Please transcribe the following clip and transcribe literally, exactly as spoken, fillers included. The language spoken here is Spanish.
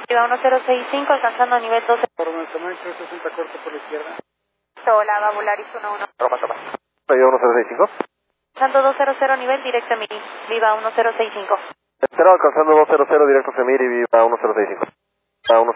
Viva uno cero seis cinco, alcanzando nivel doce. Por nuestro maestro, sesenta corto por la izquierda. Hola, va Volaris uno uno. Toma, toma. Viva uno cero seis cinco. Alcanzando dos cero cero, nivel directo Emiri. Viva uno cero seis cinco. Espero alcanzando dos cero cero directo Semir y Viva uno cero seis cinco. Viva uno